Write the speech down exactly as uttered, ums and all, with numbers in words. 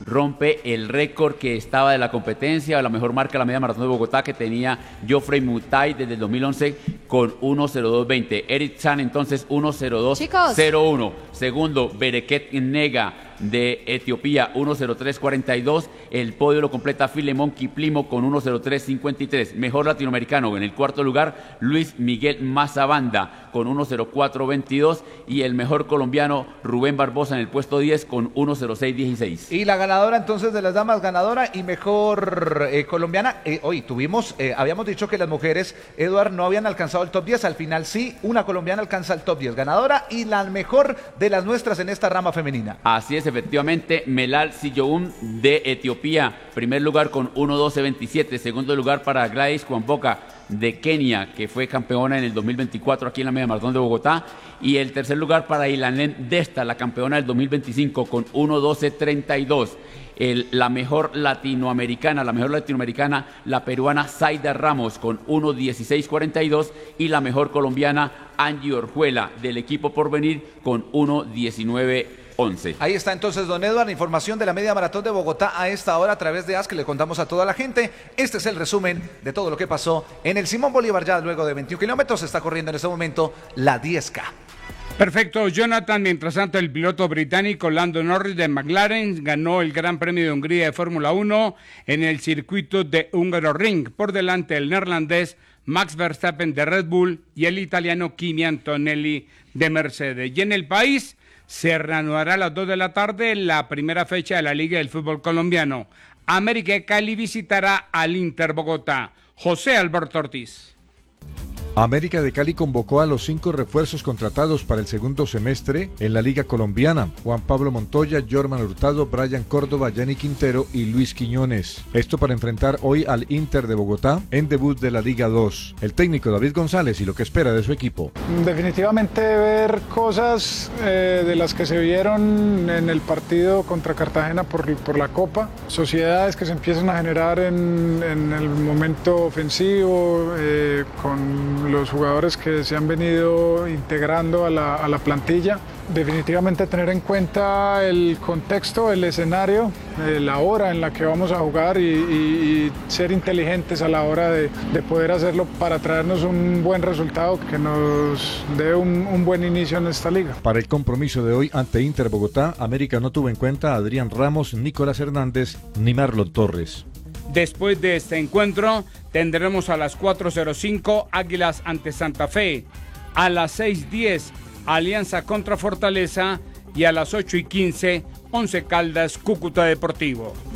rompe el récord que estaba de la competencia, la mejor marca de la media maratón de Bogotá que tenía Geoffrey Mutai desde el dos mil once con uno cero dos veinte. Eric Chan entonces uno cero dos cero uno. Segundo, Bereket Nega de Etiopía uno cero tres cuarenta y dos. El podio lo completa Filemón Kiplimo con uno cero tres cincuenta y tres. Mejor latinoamericano en el cuarto lugar, Luis Miguel Mazabanda con uno cero cuatro veintidós. Y el mejor colombiano, Rubén Barbosa en el puesto diez con uno cero seis dieciséis. Y la ganadora entonces de las damas, ganadora y mejor eh, colombiana. Eh, hoy tuvimos, eh, habíamos dicho que las mujeres, Eduard, no habían alcanzado el top diez. Al final sí, una colombiana alcanza el top diez. Ganadora y la mejor de las nuestras en esta rama femenina. Así es, efectivamente, Melal Siyoun de Etiopía, primer lugar con uno doce veintisiete. Segundo lugar para Gladys Kwamboka de Kenia, que fue campeona en el dos mil veinticuatro aquí en la media maratón de Bogotá. Y el tercer lugar para Ilanén Desta, la campeona del dos mil veinticinco con uno doce treinta y dos. El, la mejor latinoamericana, la mejor latinoamericana, la peruana Zaida Ramos con uno dieciséis cuarenta y dos. Y la mejor colombiana, Angie Orjuela del equipo Porvenir con uno diecinueve once. Ahí está entonces, don Eduard, la información de la media maratón de Bogotá a esta hora a través de A S que le contamos a toda la gente. Este es el resumen de todo lo que pasó en el Simón Bolívar. Ya luego de veintiún kilómetros está corriendo en este momento la diez K. Perfecto, Jonathan. Mientras tanto, el piloto británico Lando Norris de McLaren ganó el Gran Premio de Hungría de Fórmula uno en el circuito de Hungaroring, por delante del neerlandés Max Verstappen de Red Bull y el italiano Kimi Antonelli de Mercedes. Y en el país se reanudará a las dos de la tarde la primera fecha de la Liga del Fútbol Colombiano. América de Cali visitará al Inter Bogotá. José Alberto Ortiz. América de Cali convocó a los cinco refuerzos contratados para el segundo semestre en la Liga Colombiana: Juan Pablo Montoya, Jorman Hurtado, Brian Córdoba, Yanni Quintero y Luis Quiñones. Esto para enfrentar hoy al Inter de Bogotá en debut de la Liga dos. El técnico David González y lo que espera de su equipo. Definitivamente ver cosas eh, de las que se vieron en el partido contra Cartagena por, por la Copa, sociedades que se empiezan a generar en, en el momento ofensivo, eh, con los jugadores que se han venido integrando a la, a la plantilla. Definitivamente tener en cuenta el contexto, el escenario, eh, la hora en la que vamos a jugar y, y, y ser inteligentes a la hora de, de poder hacerlo para traernos un buen resultado que nos dé un, un buen inicio en esta liga. Para el compromiso de hoy ante Inter Bogotá, América no tuvo en cuenta a Adrián Ramos, Nicolás Hernández ni Marlon Torres. Después de este encuentro tendremos a las cuatro cero cinco Águilas ante Santa Fe, a las seis diez Alianza contra Fortaleza y a las ocho y quince Once Caldas Cúcuta Deportivo.